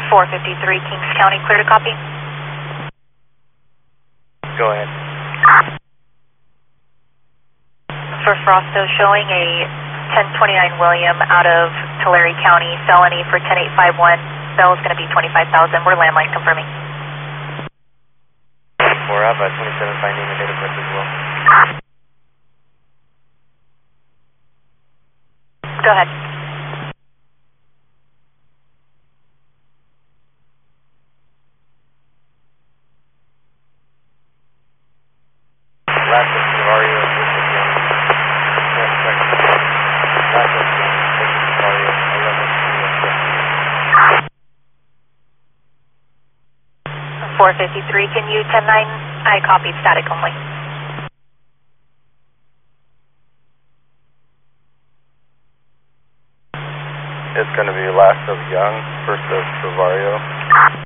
453 Kings County, clear to copy. Go ahead. For Frosto, showing a 1029 William out of Tulare County, felony for 10851. Bail is going to be 25,000. We're landline confirming. 4 up at 27, finding the date of birth as well. Go ahead. Last of Savario, Bishop Young. Last of Young, Bishop Savario, 11 453, can you 10-9? I copied static only. It's going to be last of Young, first of Savario.